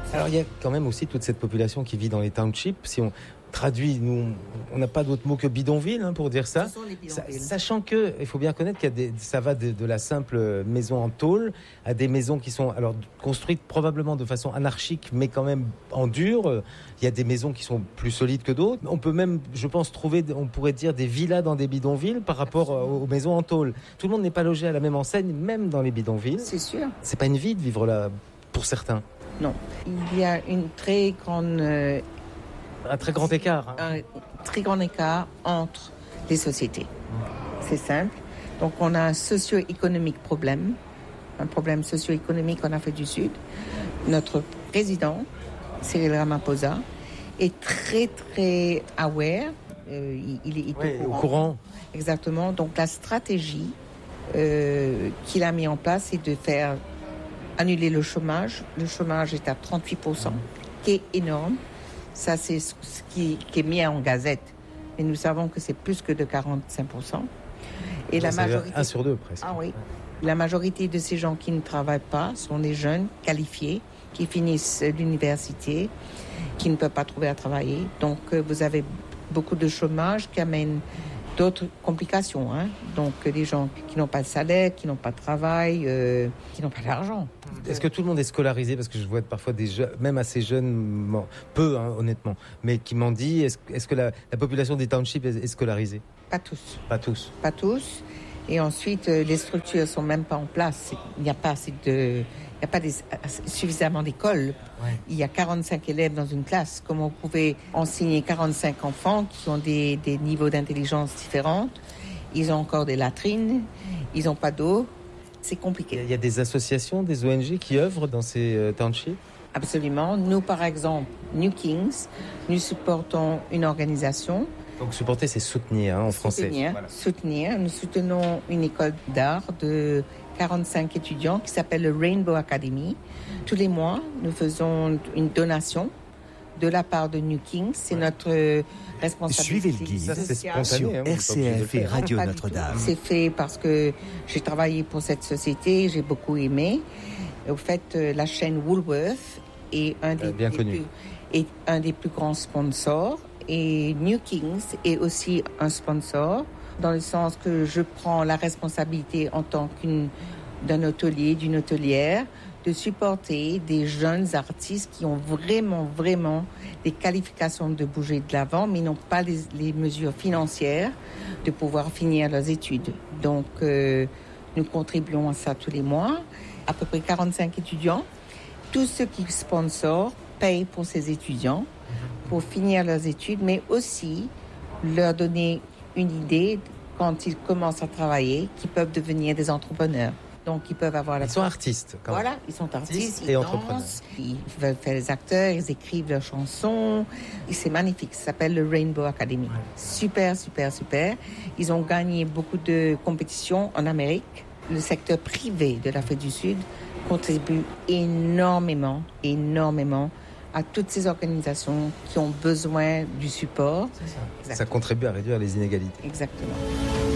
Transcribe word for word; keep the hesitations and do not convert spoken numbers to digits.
Alors il y a quand même aussi toute cette population qui vit dans les townships. Si on traduit, nous, on n'a pas d'autre mot que bidonville hein, pour dire ça. Ce sont les bidonvilles. Sa, sachant que, il faut bien connaître qu'il y a des, ça va de, de la simple maison en tôle à des maisons qui sont alors construites probablement de façon anarchique, mais quand même en dur. Il y a des maisons qui sont plus solides que d'autres. On peut même, je pense, trouver, on pourrait dire, des villas dans des bidonvilles par rapport aux, aux maisons en tôle. Tout le monde n'est pas logé à la même enseigne, même dans les bidonvilles. C'est sûr. C'est pas une vie de vivre là, pour certains. Non. Il y a une très grande... Euh, un très grand écart. Hein. Un très grand écart entre les sociétés. C'est simple. Donc, on a un socio-économique problème, un problème socio-économique en Afrique du Sud. Notre président, Cyril Ramaphosa, est très, très aware. Euh, il, il est oui, au, courant. au courant. Exactement. Donc, la stratégie euh, qu'il a mis en place, c'est de faire annuler le chômage. Le chômage est à trente-huit pour cent, qui est énorme. Ça, c'est ce qui, qui est mis en gazette. Mais nous savons que c'est plus que de quarante-cinq pour cent. Et ça, la majorité... un sur deux, presque. Ah oui. La majorité de ces gens qui ne travaillent pas sont des jeunes qualifiés qui finissent l'université, qui ne peuvent pas trouver à travailler. Donc, vous avez beaucoup de chômage qui amène d'autres complications. Hein. Donc, des gens qui n'ont pas de salaire, qui n'ont pas de travail, euh, qui n'ont pas d'argent. Est-ce que tout le monde est scolarisé? Parce que je vois parfois des jeunes, même assez jeunes, peu hein, honnêtement, mais qui m'ont dit, est-ce, est-ce que la, la population des townships est, est scolarisée? Pas tous. Pas tous. Pas tous. Et ensuite, les structures ne sont même pas en place. Il n'y a pas assez de... Il n'y a pas des, suffisamment d'écoles. Ouais. Il y a quarante-cinq élèves dans une classe. Comment vous pouvez enseigner quarante-cinq enfants qui ont des, des niveaux d'intelligence différents? Ils ont encore des latrines, ils n'ont pas d'eau. C'est compliqué. Il y a des associations, des O N G qui œuvrent dans ces euh, townships? Absolument. Nous, par exemple, New Kings, nous supportons une organisation. Donc supporter, c'est soutenir hein, en français. Soutenir, voilà. soutenir. Nous soutenons une école d'art de quarante-cinq étudiants qui s'appelle le Rainbow Academy. Tous les mois, nous faisons une donation de la part de New Kings. C'est ouais. notre responsabilité. Suivez le guide. Ça, c'est spontané, hein, R C F et Radio Notre-Dame. C'est fait parce que j'ai travaillé pour cette société, j'ai beaucoup aimé. Au fait, la chaîne Woolworth est un des, Bien des, connu. plus, est un des plus grands sponsors. Et New Kings est aussi un sponsor, dans le sens que je prends la responsabilité en tant qu'une d'un hôtelier, d'une hôtelière, de supporter des jeunes artistes qui ont vraiment, vraiment des qualifications de bouger de l'avant, mais n'ont pas les, les mesures financières de pouvoir finir leurs études. Donc, euh, nous contribuons à ça tous les mois. À peu près quarante-cinq étudiants. Tous ceux qui sponsorent payent pour ces étudiants pour finir leurs études, mais aussi leur donner une idée quand ils commencent à travailler, qu'ils peuvent devenir des entrepreneurs. Donc, ils peuvent avoir... La ils sont artistes, quand Voilà, même. ils sont artistes, et ils entrepreneurs. dansent, ils veulent faire des acteurs, ils écrivent leurs chansons. Et c'est magnifique, ça s'appelle le Rainbow Academy. Ouais. Super, super, super. Ils ont gagné beaucoup de compétitions en Amérique. Le secteur privé de l'Afrique du Sud contribue énormément, énormément à toutes ces organisations qui ont besoin du support. C'est ça. Ça contribue à réduire les inégalités. Exactement.